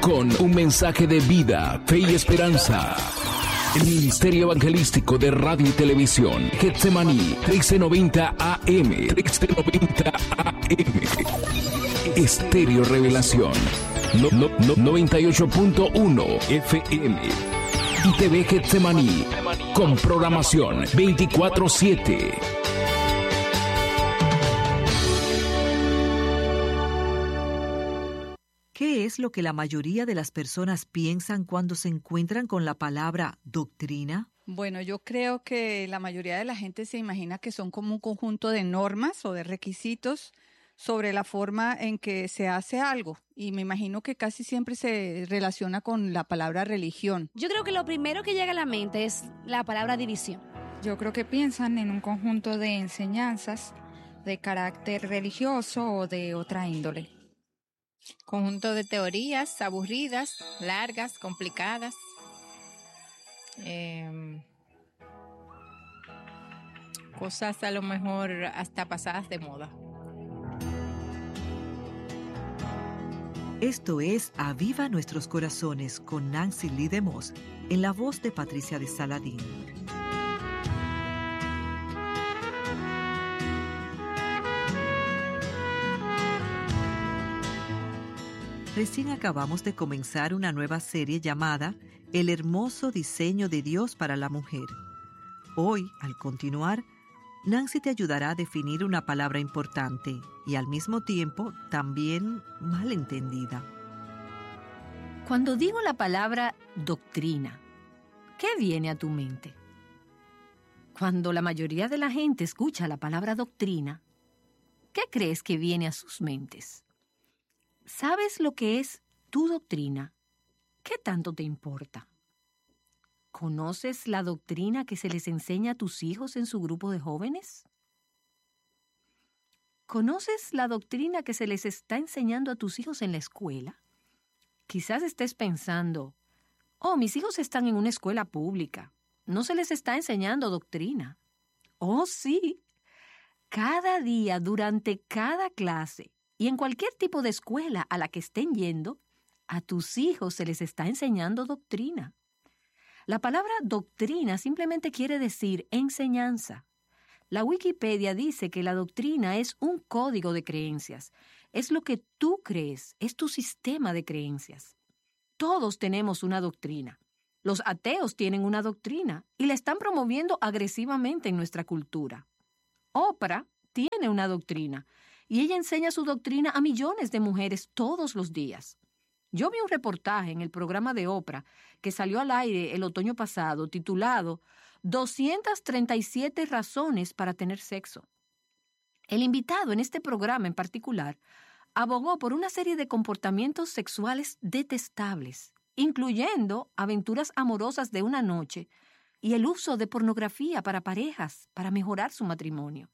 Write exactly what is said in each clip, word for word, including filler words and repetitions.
con un mensaje de vida, fe y esperanza. El Ministerio Evangelístico de Radio y Televisión, Getsemaní, trece noventa A M, trece noventa A M. Estéreo Revelación, no, no, no, noventa y ocho punto uno F M. Y T V Getsemaní, con programación veinticuatro siete. ¿Qué es lo que la mayoría de las personas piensan cuando se encuentran con la palabra doctrina? Bueno, yo creo que la mayoría de la gente se imagina que son como un conjunto de normas o de requisitos sobre la forma en que se hace algo. Y me imagino que casi siempre se relaciona con la palabra religión. Yo creo que lo primero que llega a la mente es la palabra división. Yo creo que piensan en un conjunto de enseñanzas de carácter religioso o de otra índole. Conjunto de teorías aburridas, largas, complicadas. Eh, cosas a lo mejor hasta pasadas de moda. Esto es Aviva Nuestros Corazones con Nancy Lee DeMoss, en la voz de Patricia de Saladín. Recién acabamos de comenzar una nueva serie llamada El hermoso diseño de Dios para la mujer. Hoy, al continuar, Nancy te ayudará a definir una palabra importante y al mismo tiempo también mal entendida. Cuando digo la palabra doctrina, ¿qué viene a tu mente? Cuando la mayoría de la gente escucha la palabra doctrina, ¿qué crees que viene a sus mentes? ¿Sabes lo que es tu doctrina? ¿Qué tanto te importa? ¿Conoces la doctrina que se les enseña a tus hijos en su grupo de jóvenes? ¿Conoces la doctrina que se les está enseñando a tus hijos en la escuela? Quizás estés pensando, oh, mis hijos están en una escuela pública. No se les está enseñando doctrina. Oh, sí. Cada día, durante cada clase, y en cualquier tipo de escuela a la que estén yendo, a tus hijos se les está enseñando doctrina. La palabra doctrina simplemente quiere decir enseñanza. La Wikipedia dice que la doctrina es un código de creencias. Es lo que tú crees, es tu sistema de creencias. Todos tenemos una doctrina. Los ateos tienen una doctrina y la están promoviendo agresivamente en nuestra cultura. Oprah tiene una doctrina. Y ella enseña su doctrina a millones de mujeres todos los días. Yo vi un reportaje en el programa de Oprah que salió al aire el otoño pasado titulado doscientas treinta y siete razones para tener sexo. El invitado en este programa en particular abogó por una serie de comportamientos sexuales detestables, incluyendo aventuras amorosas de una noche y el uso de pornografía para parejas para mejorar su matrimonio.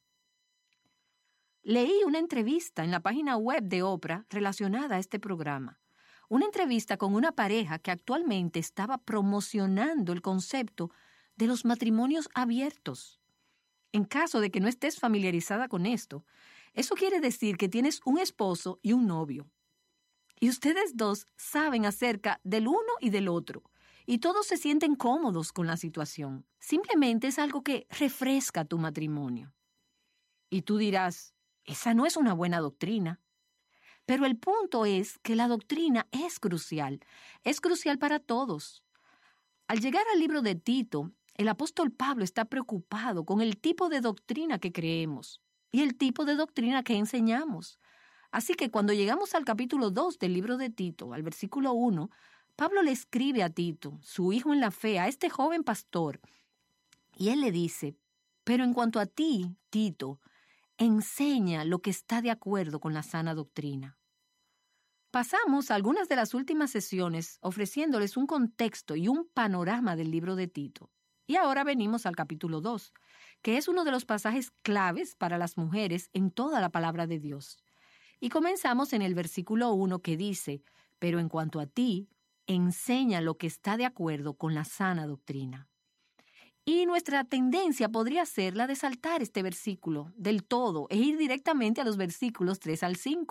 Leí una entrevista en la página web de Oprah relacionada a este programa. Una entrevista con una pareja que actualmente estaba promocionando el concepto de los matrimonios abiertos. En caso de que no estés familiarizada con esto, eso quiere decir que tienes un esposo y un novio. Y ustedes dos saben acerca del uno y del otro. Y todos se sienten cómodos con la situación. Simplemente es algo que refresca tu matrimonio. Y tú dirás, esa no es una buena doctrina. Pero el punto es que la doctrina es crucial. Es crucial para todos. Al llegar al libro de Tito, el apóstol Pablo está preocupado con el tipo de doctrina que creemos y el tipo de doctrina que enseñamos. Así que cuando llegamos al capítulo dos del libro de Tito, al versículo uno, Pablo le escribe a Tito, su hijo en la fe, a este joven pastor, y él le dice, pero en cuanto a ti, Tito, enseña lo que está de acuerdo con la sana doctrina. Pasamos algunas de las últimas sesiones ofreciéndoles un contexto y un panorama del libro de Tito. Y ahora venimos al capítulo dos, que es uno de los pasajes claves para las mujeres en toda la palabra de Dios. Y comenzamos en el versículo uno que dice, pero en cuanto a ti, enseña lo que está de acuerdo con la sana doctrina. Y nuestra tendencia podría ser la de saltar este versículo del todo e ir directamente a los versículos tres al cinco.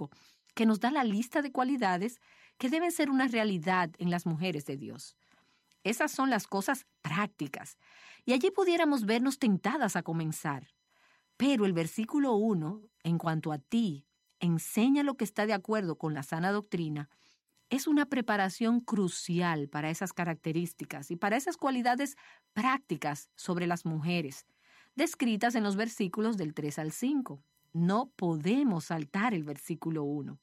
que nos da la lista de cualidades que deben ser una realidad en las mujeres de Dios. Esas son las cosas prácticas, y allí pudiéramos vernos tentadas a comenzar. Pero el versículo uno, en cuanto a ti, enseña lo que está de acuerdo con la sana doctrina, es una preparación crucial para esas características y para esas cualidades prácticas sobre las mujeres, descritas en los versículos del tres al cinco. No podemos saltar el versículo uno.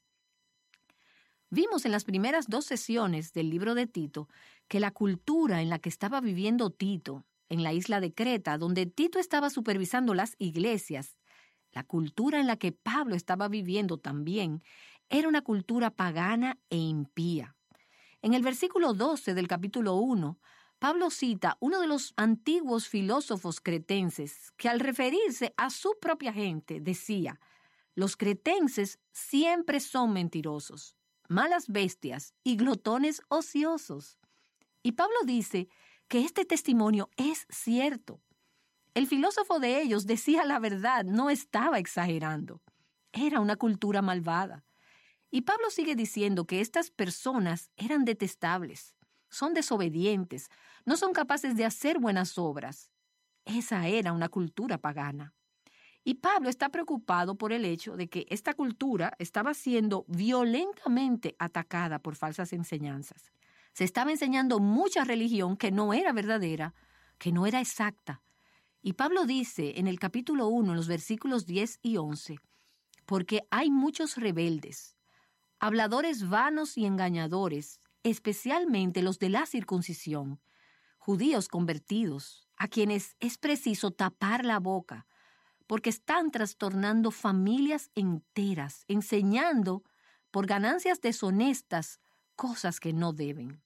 Vimos en las primeras dos sesiones del libro de Tito que la cultura en la que estaba viviendo Tito, en la isla de Creta, donde Tito estaba supervisando las iglesias, la cultura en la que Pablo estaba viviendo también, era una cultura pagana e impía. En el versículo doce del capítulo uno, Pablo cita uno de los antiguos filósofos cretenses que al referirse a su propia gente decía: los cretenses siempre son mentirosos, malas bestias y glotones ociosos. Y Pablo dice que este testimonio es cierto. El filósofo de ellos decía la verdad, no estaba exagerando. Era una cultura malvada. Y Pablo sigue diciendo que estas personas eran detestables, son desobedientes, no son capaces de hacer buenas obras. Esa era una cultura pagana. Y Pablo está preocupado por el hecho de que esta cultura estaba siendo violentamente atacada por falsas enseñanzas. Se estaba enseñando mucha religión que no era verdadera, que no era exacta. Y Pablo dice en el capítulo uno, en los versículos diez y once, porque hay muchos rebeldes, habladores vanos y engañadores, especialmente los de la circuncisión, judíos convertidos, a quienes es preciso tapar la boca, porque están trastornando familias enteras, enseñando por ganancias deshonestas cosas que no deben.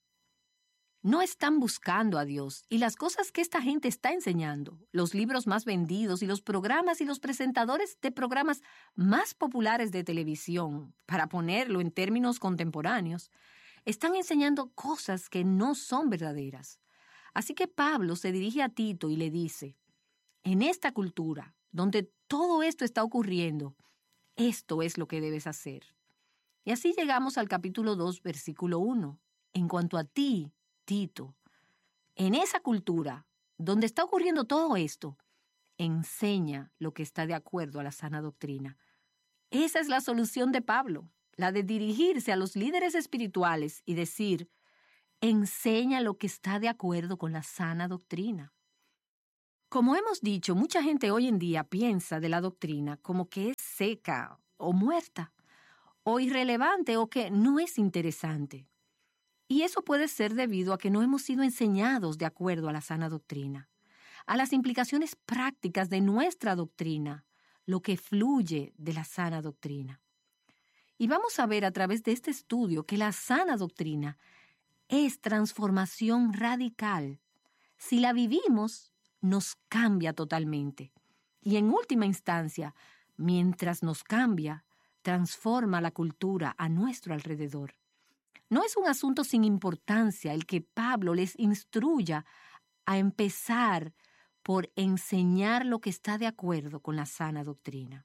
No están buscando a Dios, y las cosas que esta gente está enseñando, los libros más vendidos y los programas y los presentadores de programas más populares de televisión, para ponerlo en términos contemporáneos, están enseñando cosas que no son verdaderas. Así que Pablo se dirige a Tito y le dice: en esta cultura, donde todo esto está ocurriendo, esto es lo que debes hacer. Y así llegamos al capítulo dos, versículo uno. En cuanto a ti, Tito, en esa cultura donde está ocurriendo todo esto, enseña lo que está de acuerdo a la sana doctrina. Esa es la solución de Pablo, la de dirigirse a los líderes espirituales y decir: enseña lo que está de acuerdo con la sana doctrina. Como hemos dicho, mucha gente hoy en día piensa de la doctrina como que es seca o muerta, o irrelevante o que no es interesante. Y eso puede ser debido a que no hemos sido enseñados de acuerdo a la sana doctrina, a las implicaciones prácticas de nuestra doctrina, lo que fluye de la sana doctrina. Y vamos a ver a través de este estudio que la sana doctrina es transformación radical. Si la vivimos, nos cambia totalmente. Y en última instancia, mientras nos cambia, transforma la cultura a nuestro alrededor. No es un asunto sin importancia el que Pablo les instruya a empezar por enseñar lo que está de acuerdo con la sana doctrina.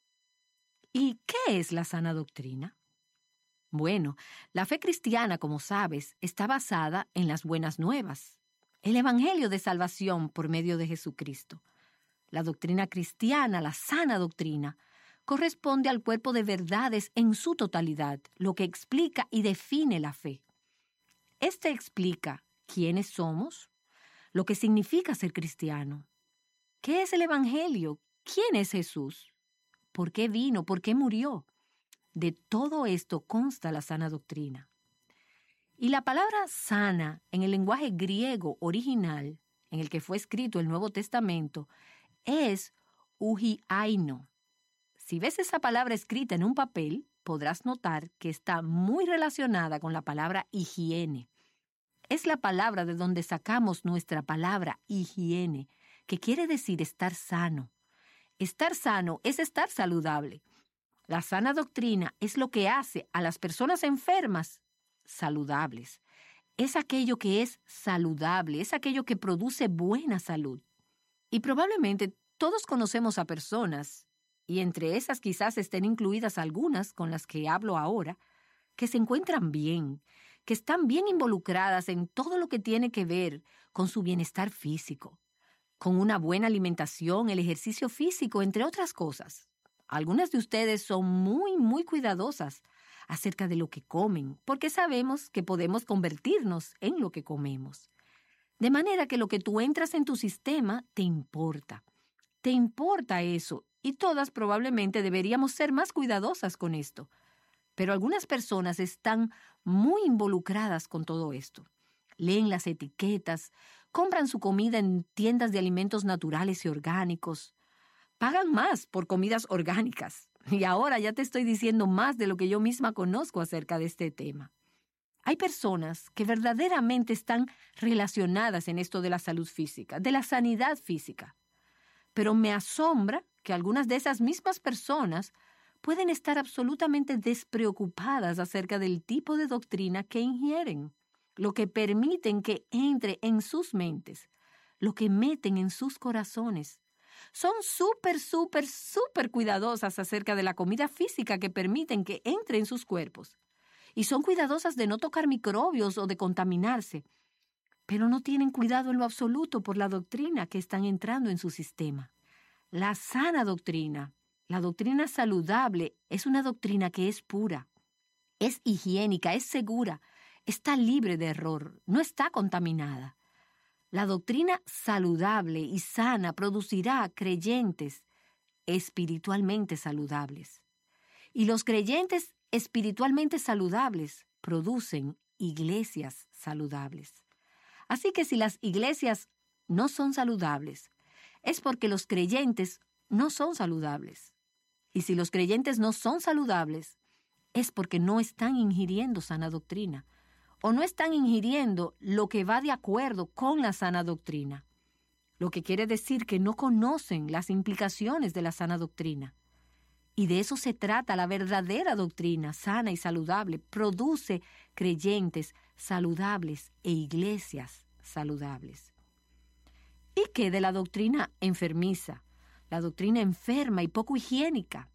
¿Y qué es la sana doctrina? Bueno, la fe cristiana, como sabes, está basada en las buenas nuevas, el evangelio de salvación por medio de Jesucristo. La doctrina cristiana, la sana doctrina, corresponde al cuerpo de verdades en su totalidad, lo que explica y define la fe. Este explica quiénes somos, lo que significa ser cristiano, qué es el evangelio, quién es Jesús, por qué vino, por qué murió. De todo esto consta la sana doctrina. Y la palabra sana en el lenguaje griego original, en el que fue escrito el Nuevo Testamento, es ugiaino. Si ves esa palabra escrita en un papel, podrás notar que está muy relacionada con la palabra higiene. Es la palabra de donde sacamos nuestra palabra higiene, que quiere decir estar sano. Estar sano es estar saludable. La sana doctrina es lo que hace a las personas enfermas saludables. Es aquello que es saludable, es aquello que produce buena salud. Y probablemente todos conocemos a personas, y entre esas quizás estén incluidas algunas con las que hablo ahora, que se encuentran bien, que están bien involucradas en todo lo que tiene que ver con su bienestar físico, con una buena alimentación, el ejercicio físico, entre otras cosas. Algunas de ustedes son muy, muy cuidadosas acerca de lo que comen, porque sabemos que podemos convertirnos en lo que comemos. De manera que lo que tú entras en tu sistema te importa. Te importa eso, y todas probablemente deberíamos ser más cuidadosas con esto. Pero algunas personas están muy involucradas con todo esto. Leen las etiquetas, compran su comida en tiendas de alimentos naturales y orgánicos, pagan más por comidas orgánicas. Y ahora ya te estoy diciendo más de lo que yo misma conozco acerca de este tema. Hay personas que verdaderamente están relacionadas en esto de la salud física, de la sanidad física. Pero me asombra que algunas de esas mismas personas pueden estar absolutamente despreocupadas acerca del tipo de doctrina que ingieren, lo que permiten que entre en sus mentes, lo que meten en sus corazones. Son súper, súper, súper cuidadosas acerca de la comida física que permiten que entre en sus cuerpos. Y son cuidadosas de no tocar microbios o de contaminarse, pero no tienen cuidado en lo absoluto por la doctrina que están entrando en su sistema. La sana doctrina, la doctrina saludable, es una doctrina que es pura, es higiénica, es segura, está libre de error, no está contaminada. La doctrina saludable y sana producirá creyentes espiritualmente saludables. Y los creyentes espiritualmente saludables producen iglesias saludables. Así que si las iglesias no son saludables, es porque los creyentes no son saludables. Y si los creyentes no son saludables, es porque no están ingiriendo sana doctrina, o no están ingiriendo lo que va de acuerdo con la sana doctrina, lo que quiere decir que no conocen las implicaciones de la sana doctrina. Y de eso se trata la verdadera doctrina sana y saludable. Produce creyentes saludables e iglesias saludables. ¿Y qué de la doctrina enfermiza? La doctrina enferma y poco higiénica.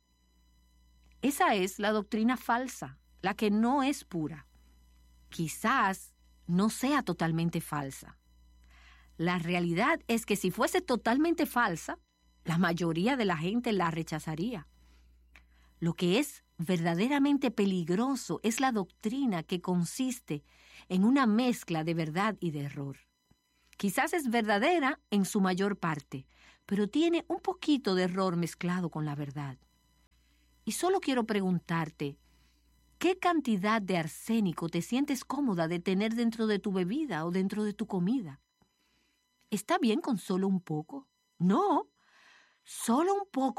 Esa es la doctrina falsa, la que no es pura. Quizás no sea totalmente falsa. La realidad es que si fuese totalmente falsa, la mayoría de la gente la rechazaría. Lo que es verdaderamente peligroso es la doctrina que consiste en una mezcla de verdad y de error. Quizás es verdadera en su mayor parte, pero tiene un poquito de error mezclado con la verdad. Y solo quiero preguntarte, ¿qué cantidad de arsénico te sientes cómoda de tener dentro de tu bebida o dentro de tu comida? ¿Está bien con solo un poco? No, solo un poco